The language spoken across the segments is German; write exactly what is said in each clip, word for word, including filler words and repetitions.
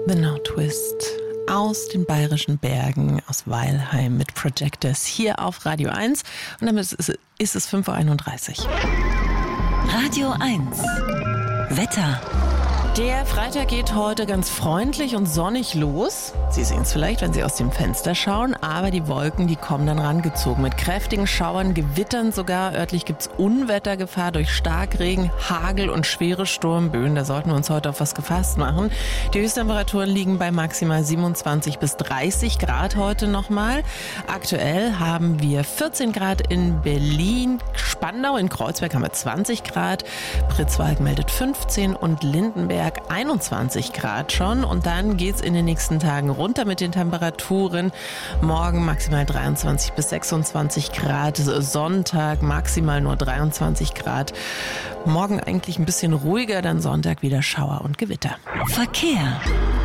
The No Twist aus den bayerischen Bergen, aus Weilheim mit Projectors hier auf Radio eins. Und damit ist es, ist es fünf Uhr einunddreißig. Radio eins. Wetter. Der Freitag geht heute ganz freundlich und sonnig los. Sie sehen es vielleicht, wenn Sie aus dem Fenster schauen, aber die Wolken, die kommen dann rangezogen mit kräftigen Schauern, Gewittern sogar. Örtlich gibt es Unwettergefahr durch Starkregen, Hagel und schwere Sturmböen. Da sollten wir uns heute auf was gefasst machen. Die Höchsttemperaturen liegen bei maximal siebenundzwanzig bis dreißig Grad heute nochmal. Aktuell haben wir vierzehn Grad in Berlin, Spandau, in Kreuzberg haben wir zwanzig Grad, Pritzwalk meldet fünfzehn und Lindenberg einundzwanzig Grad schon. Und dann geht's in den nächsten Tagen runter mit den Temperaturen. Morgen maximal dreiundzwanzig bis sechsundzwanzig Grad, Sonntag maximal nur dreiundzwanzig Grad. Morgen eigentlich ein bisschen ruhiger, dann Sonntag wieder Schauer und Gewitter. Verkehr.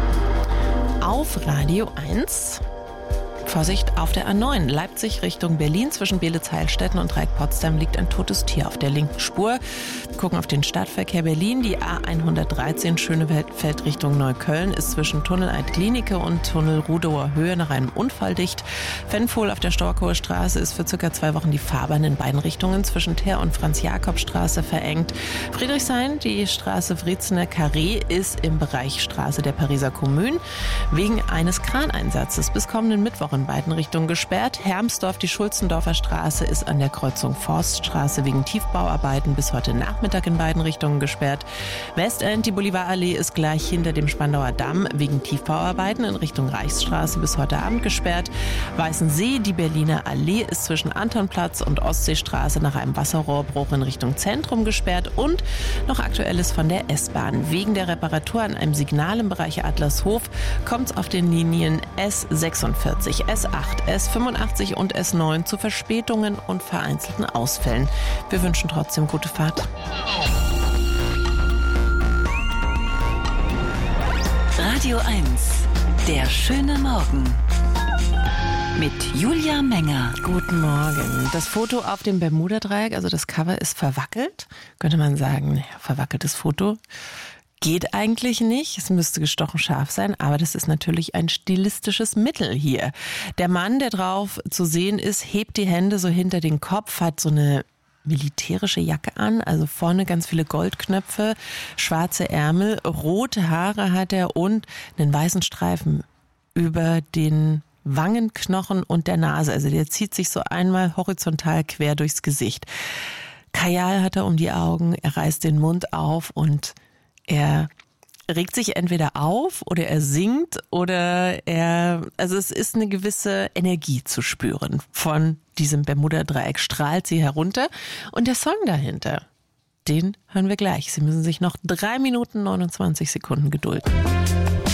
Auf Radio eins. Vorsicht auf der A neun, Leipzig Richtung Berlin. Zwischen Beelitz-Heilstätten und Dreieck-Potsdam liegt ein totes Tier auf der linken Spur. Wir gucken auf den Stadtverkehr Berlin. Die A hundertdreizehn Schönefeld Richtung Neukölln ist zwischen Tunnel Alt-Klinike und Tunnel Rudower Höhe nach einem Unfall dicht. Fenfohl auf der Storkower Straße ist für circa zwei Wochen die Fahrbahn in beiden Richtungen zwischen Teer und Franz-Jakob-Straße verengt. Friedrichshain, die Straße Wriezener Carré, ist im Bereich Straße der Pariser Kommune wegen eines Kraneinsatzes bis kommenden Mittwoch in beiden Richtungen gesperrt. Hermsdorf, die Schulzendorfer Straße, ist an der Kreuzung Forststraße wegen Tiefbauarbeiten bis heute Nachmittag in beiden Richtungen gesperrt. Westend, die Bolivarallee, ist gleich hinter dem Spandauer Damm wegen Tiefbauarbeiten in Richtung Reichsstraße bis heute Abend gesperrt. Weißensee, die Berliner Allee, ist zwischen Antonplatz und Ostseestraße nach einem Wasserrohrbruch in Richtung Zentrum gesperrt. Und noch Aktuelles von der S-Bahn. Wegen der Reparatur an einem Signal im Bereich Adlershof kommt es auf den Linien S sechsundvierzig, S acht, S fünfundachtzig und S neun zu Verspätungen und vereinzelten Ausfällen. Wir wünschen trotzdem gute Fahrt. Radio eins. Der schöne Morgen. Mit Julia Menger. Guten Morgen. Das Foto auf dem Bermuda-Dreieck, also das Cover, ist verwackelt. Könnte man sagen, naja, verwackeltes Foto. Geht eigentlich nicht, es müsste gestochen scharf sein, aber das ist natürlich ein stilistisches Mittel hier. Der Mann, der drauf zu sehen ist, hebt die Hände so hinter den Kopf, hat so eine militärische Jacke an, also vorne ganz viele Goldknöpfe, schwarze Ärmel, rote Haare hat er und einen weißen Streifen über den Wangenknochen und der Nase. Also der zieht sich so einmal horizontal quer durchs Gesicht. Kajal hat er um die Augen, er reißt den Mund auf und er regt sich entweder auf oder er singt oder er, also es ist eine gewisse Energie zu spüren von diesem Bermuda-Dreieck, strahlt sie herunter. Und der Song dahinter, den hören wir gleich. Sie müssen sich noch drei Minuten neunundzwanzig Sekunden gedulden.